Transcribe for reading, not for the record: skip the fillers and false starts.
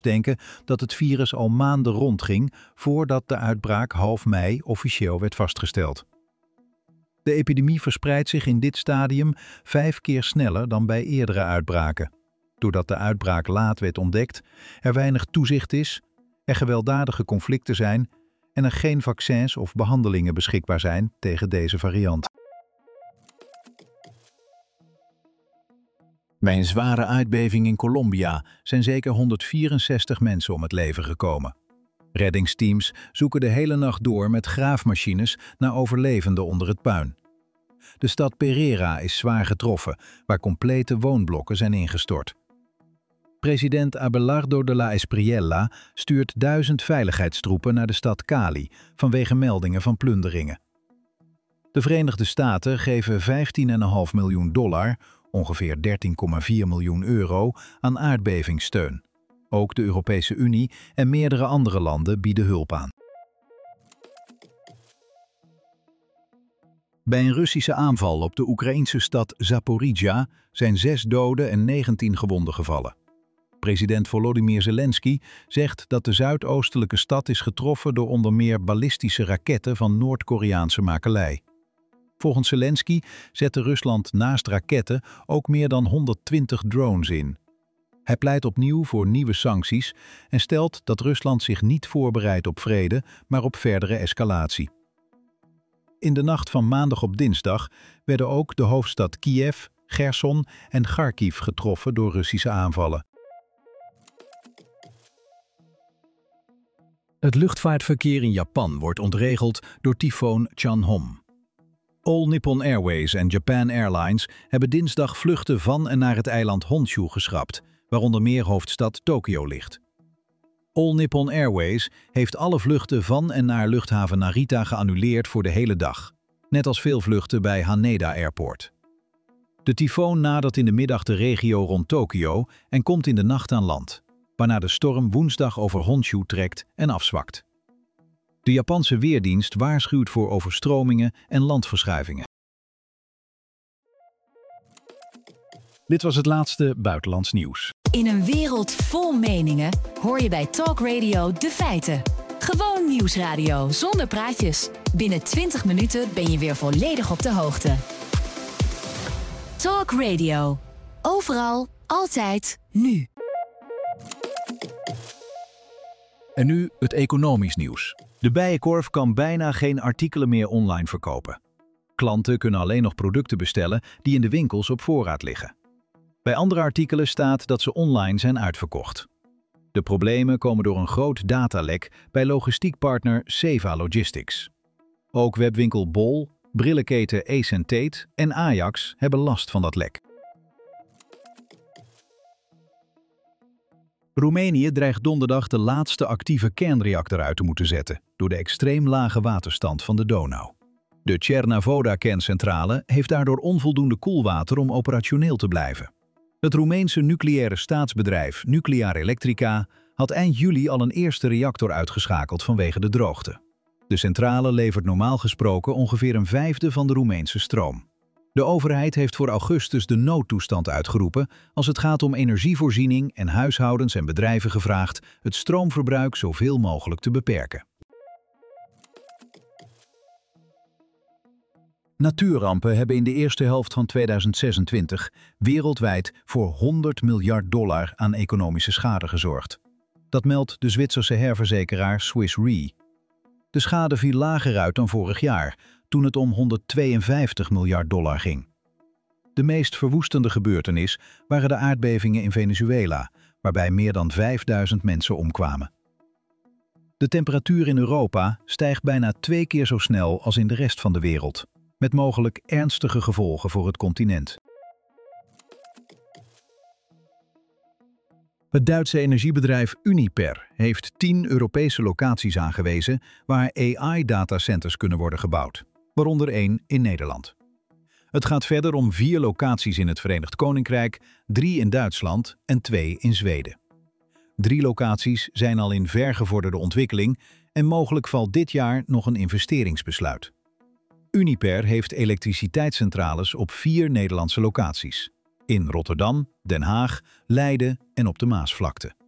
denken dat het virus al maanden rondging voordat de uitbraak half mei officieel werd vastgesteld. De epidemie verspreidt zich in dit stadium 5 keer sneller dan bij eerdere uitbraken. Doordat de uitbraak laat werd ontdekt, er weinig toezicht is, er gewelddadige conflicten zijn en er geen vaccins of behandelingen beschikbaar zijn tegen deze variant. Bij een zware aardbeving in Colombia zijn zeker 164 mensen om het leven gekomen. Reddingsteams zoeken de hele nacht door met graafmachines naar overlevenden onder het puin. De stad Pereira is zwaar getroffen, waar complete woonblokken zijn ingestort. President Abelardo de la Espriella stuurt 1000 veiligheidstroepen naar de stad Cali vanwege meldingen van plunderingen. De Verenigde Staten geven $15,5 miljoen, ongeveer 13,4 miljoen euro, aan aardbevingssteun. Ook de Europese Unie en meerdere andere landen bieden hulp aan. Bij een Russische aanval op de Oekraïnse stad Zaporizhzhia zijn 6 doden en 19 gewonden gevallen. President Volodymyr Zelensky zegt dat de zuidoostelijke stad is getroffen door onder meer ballistische raketten van Noord-Koreaanse makelij. Volgens Zelensky zette Rusland naast raketten ook meer dan 120 drones in. Hij pleit opnieuw voor nieuwe sancties en stelt dat Rusland zich niet voorbereidt op vrede, maar op verdere escalatie. In de nacht van maandag op dinsdag werden ook de hoofdstad Kiev, Gerson en Kharkiv getroffen door Russische aanvallen. Het luchtvaartverkeer in Japan wordt ontregeld door tyfoon Chanhom. All Nippon Airways en Japan Airlines hebben dinsdag vluchten van en naar het eiland Honshu geschrapt, waaronder meer hoofdstad Tokio ligt. All Nippon Airways heeft alle vluchten van en naar luchthaven Narita geannuleerd voor de hele dag, net als veel vluchten bij Haneda Airport. De tyfoon nadert in de middag de regio rond Tokio en komt in de nacht aan land, waarna de storm woensdag over Honshu trekt en afzwakt. De Japanse Weerdienst waarschuwt voor overstromingen en landverschuivingen. Dit was het laatste buitenlands nieuws. In een wereld vol meningen hoor je bij Talk Radio de feiten. Gewoon nieuwsradio zonder praatjes. Binnen 20 minuten ben je weer volledig op de hoogte. Talk Radio. Overal, altijd, nu. En nu het economisch nieuws. De Bijenkorf kan bijna geen artikelen meer online verkopen. Klanten kunnen alleen nog producten bestellen die in de winkels op voorraad liggen. Bij andere artikelen staat dat ze online zijn uitverkocht. De problemen komen door een groot datalek bij logistiekpartner Seva Logistics. Ook webwinkel Bol, brillenketen Ace & Tate en Ajax hebben last van dat lek. Roemenië dreigt donderdag de laatste actieve kernreactor uit te moeten zetten door de extreem lage waterstand van de Donau. De Cernavoda-kerncentrale heeft daardoor onvoldoende koelwater om operationeel te blijven. Het Roemeense nucleaire staatsbedrijf Nuclear Electrica had eind juli al een eerste reactor uitgeschakeld vanwege de droogte. De centrale levert normaal gesproken ongeveer een vijfde van de Roemeense stroom. De overheid heeft voor augustus de noodtoestand uitgeroepen als het gaat om energievoorziening en huishoudens en bedrijven gevraagd het stroomverbruik zoveel mogelijk te beperken. Natuurrampen hebben in de eerste helft van 2026 wereldwijd voor $100 miljard aan economische schade gezorgd. Dat meldt de Zwitserse herverzekeraar Swiss Re. De schade viel lager uit dan vorig jaar, toen het om $152 miljard ging. De meest verwoestende gebeurtenis waren de aardbevingen in Venezuela, waarbij meer dan 5000 mensen omkwamen. De temperatuur in Europa stijgt bijna 2 keer zo snel als in de rest van de wereld, met mogelijk ernstige gevolgen voor het continent. Het Duitse energiebedrijf Uniper heeft 10 Europese locaties aangewezen waar AI-datacenters kunnen worden gebouwd, waaronder 1 in Nederland. Het gaat verder om 4 locaties in het Verenigd Koninkrijk, 3 in Duitsland en 2 in Zweden. 3 locaties zijn al in vergevorderde ontwikkeling en mogelijk valt dit jaar nog een investeringsbesluit. Uniper heeft elektriciteitscentrales op 4 Nederlandse locaties: in Rotterdam, Den Haag, Leiden en op de Maasvlakte.